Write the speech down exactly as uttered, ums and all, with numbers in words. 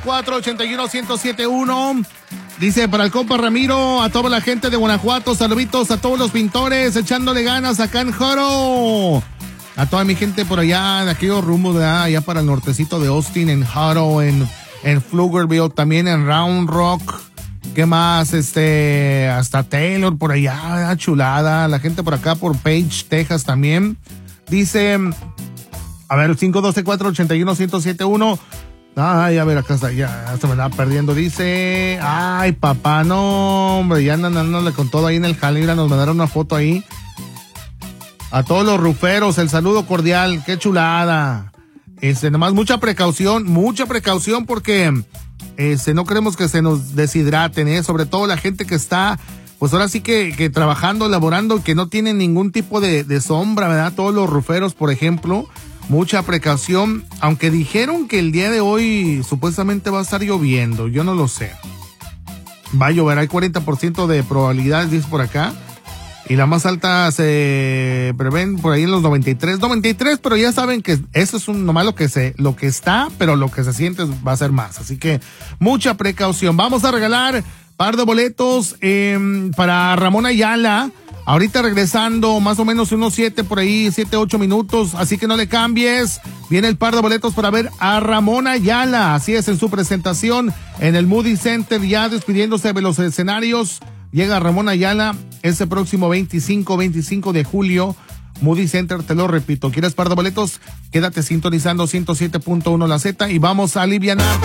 cuatro, ocho uno, uno cero siete uno. Dice, para el compa Ramiro, a toda la gente de Guanajuato, saluditos a todos los pintores, echándole ganas acá en Jaro. A toda mi gente por allá, de aquellos rumbos, ¿verdad? Allá para el nortecito de Austin, en Jaro, en, en Pflugerville, también en Round Rock. ¿Qué más? Este, hasta Taylor por allá, chulada. La gente por acá, por Page, Texas también. Dice, a ver, cinco uno dos cuatro, ocho uno, uno cero siete uno. Ay, a ver, acá está, ya se me estaba perdiendo. Dice, ay, papá, no, hombre, ya andan dándole con todo ahí en el Jalira. Nos mandaron una foto ahí. A todos los ruferos, el saludo cordial, qué chulada. Este, nomás mucha precaución, mucha precaución porque este, no queremos que se nos deshidraten, ¿eh? Sobre todo la gente que está, pues ahora sí que, que trabajando, laborando, que no tienen ningún tipo de, de sombra, ¿verdad? Todos los ruferos, por ejemplo, mucha precaución, aunque dijeron que el día de hoy supuestamente va a estar lloviendo, yo no lo sé. Va a llover, hay cuarenta por ciento de probabilidades, dice por acá. Y la más alta se prevén por ahí en los noventa y tres, noventa y tres, pero ya saben que eso es un nomás lo que se, lo que está, pero lo que se siente va a ser más. Así que mucha precaución. Vamos a regalar par de boletos eh, para Ramón Ayala. Ahorita regresando, más o menos unos siete por ahí, siete, ocho minutos. Así que no le cambies. Viene el par de boletos para ver a Ramón Ayala. Así es, en su presentación en el Moody Center, ya despidiéndose de los escenarios. Llega Ramón Ayala ese próximo veinticinco, veinticinco de julio. Moody Center, te lo repito. ¿Quieres par de boletos? Quédate sintonizando ciento siete punto uno La Z y vamos a alivianar.